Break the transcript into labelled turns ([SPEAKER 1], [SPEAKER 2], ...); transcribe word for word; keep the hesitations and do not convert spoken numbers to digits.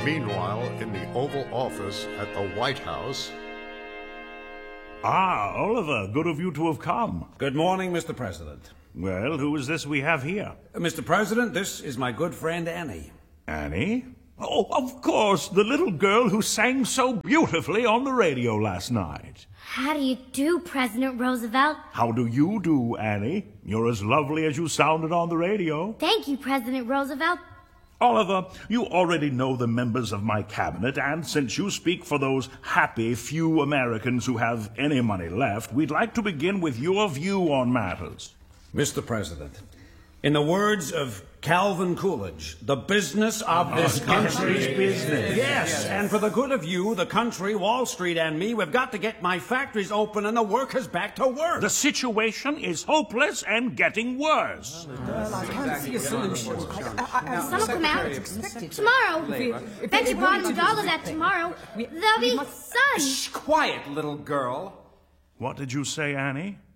[SPEAKER 1] Meanwhile, in the Oval Office at the White House...
[SPEAKER 2] Ah, Oliver, good of you to have come.
[SPEAKER 3] Good morning, Mister President.
[SPEAKER 2] Well, who is this we have here?
[SPEAKER 3] Uh, Mister President, this is my good friend Annie.
[SPEAKER 2] Annie? Oh, of course, the little girl who sang so beautifully on the radio last night.
[SPEAKER 4] How do you do, President Roosevelt?
[SPEAKER 2] How do you do, Annie? You're as lovely as you sounded on the radio.
[SPEAKER 4] Thank you, President Roosevelt.
[SPEAKER 2] Oliver, you already know the members of my cabinet, and since you speak for those happy few Americans who have any money left, we'd like to begin with your view on matters.
[SPEAKER 3] Mister President, in the words of Calvin Coolidge, the business of this country's business. Yes, and for the good of you, the country, Wall Street, and me, we've got to get my factories open and the workers back to work.
[SPEAKER 2] The situation is hopeless and getting worse.
[SPEAKER 5] Well, I can't see a solution.
[SPEAKER 4] The sun will come out tomorrow. Bet your bottom dollar that tomorrow there'll be sun.
[SPEAKER 5] Shh, quiet, little girl.
[SPEAKER 2] What did you say, Annie?